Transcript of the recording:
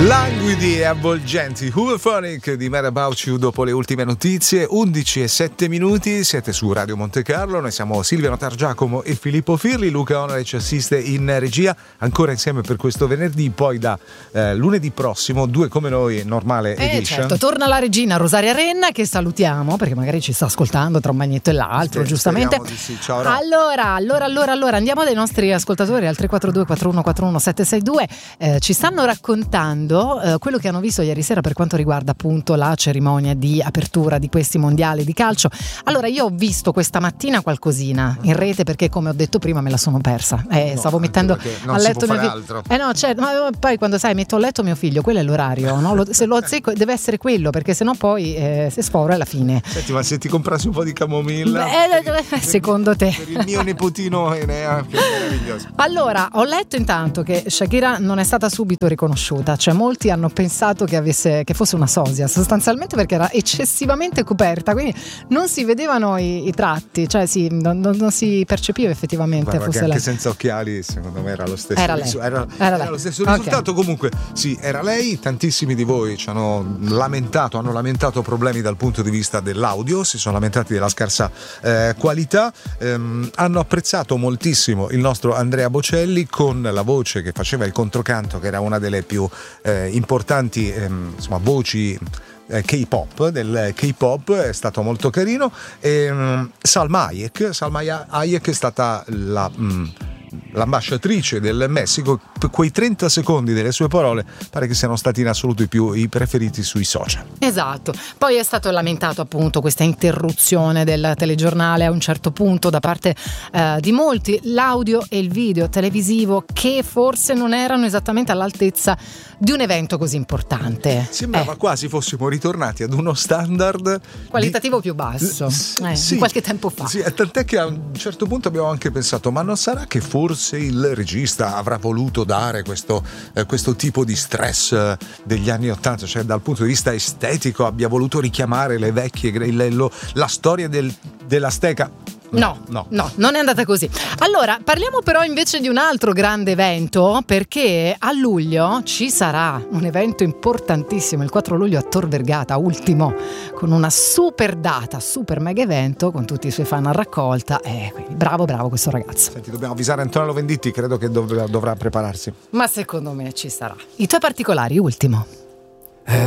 Languidi e avvolgenti Hooverphonic di Mad About You dopo le ultime notizie. 11:07. Siete su Radio Monte Carlo. Noi siamo Silvia Notargiacomo e Filippo Firli. Luca Onore ci assiste in regia, ancora insieme per questo venerdì. Poi da lunedì prossimo, 2 come noi, normale edition. Certo, torna la regina Rosaria Renna, che salutiamo perché magari ci sta ascoltando tra un bagnetto e l'altro, giustamente. Sì. Ciao, allora andiamo dai nostri ascoltatori al 342 4141 762. Ci stanno raccontando quello che hanno visto ieri sera per quanto riguarda appunto la cerimonia di apertura di questi mondiali di calcio. Allora, io ho visto questa mattina qualcosina in rete perché, come ho detto prima, me la sono persa. Stavo mettendo a letto mio figlio. Ma poi quando metto a letto mio figlio, quello è l'orario, no? Se lo azzecco deve essere quello, perché sennò poi si sfora alla fine. Senti, ma se ti comprassi un po' di camomilla secondo te? Per il mio nipotino Enea, che è meraviglioso. Allora, ho letto intanto che Shakira non è stata subito riconosciuta, cioè molti hanno pensato che fosse una sosia, sostanzialmente, perché era eccessivamente coperta, quindi non si vedevano i tratti, cioè non si percepiva effettivamente. Guarda, fosse che anche lei. senza occhiali secondo me era lo stesso Era lei. Era lo stesso risultato. Okay. Comunque sì, era lei. Tantissimi di voi hanno lamentato problemi dal punto di vista dell'audio, si sono lamentati della scarsa qualità, hanno apprezzato moltissimo il nostro Andrea Bocelli con la voce che faceva il controcanto, che era una delle più importanti voci K-pop, del K-pop, è stato molto carino. Salma Hayek è stata l'ambasciatrice del Messico. Quei 30 secondi delle sue parole pare che siano stati in assoluto i preferiti sui social. Esatto. Poi è stato lamentato appunto questa interruzione del telegiornale a un certo punto da parte di molti, l'audio e il video televisivo che forse non erano esattamente all'altezza di un evento così importante. Sembrava quasi fossimo ritornati ad uno standard qualitativo più basso di qualche tempo fa. Sì, tant'è che a un certo punto abbiamo anche pensato: ma non sarà che forse il regista avrà voluto dare questo tipo di stress degli anni '80, cioè dal punto di vista estetico abbia voluto richiamare le vecchie la storia dell'Azteca? No, non è andata così. Allora, parliamo però invece di un altro grande evento, perché a luglio ci sarà un evento importantissimo, il 4 luglio a Tor Vergata, ultimo, con una super data, super mega evento, con tutti i suoi fan a raccolta. Quindi bravo questo ragazzo. Senti, dobbiamo avvisare Antonello Venditti, credo che dovrà prepararsi. Ma secondo me ci sarà. I tuoi particolari, ultimo.